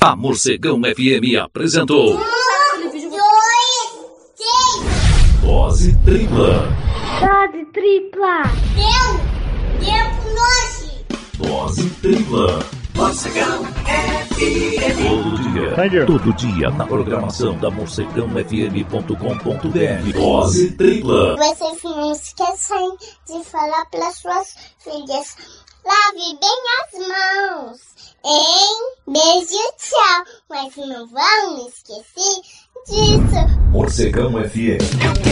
A Morcegão FM apresentou... 1, 2, 3. Dose tripla. Dose tripla. Deu longe. Dose tripla. Morcegão FM. Todo dia na programação da morcegãofm.com.br. Dose tripla. Vocês não esquecem de falar para suas filhas. Lave bem as mãos, hein? Beijo, tchau. Mas não vão esquecer disso. Morcegão FM.